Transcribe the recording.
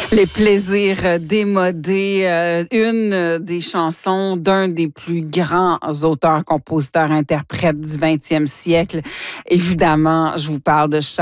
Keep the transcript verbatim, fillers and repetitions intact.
Les plaisirs démodés, euh, une des chansons d'un des plus grands auteurs, compositeurs, interprètes du vingtième siècle. Évidemment, je vous parle de Charles